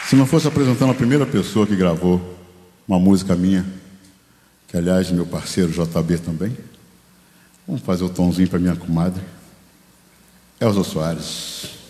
Se não fosse apresentando a primeira pessoa que gravou uma música minha, que aliás meu parceiro JB também, vamos fazer o tomzinho para minha comadre Elza Soares.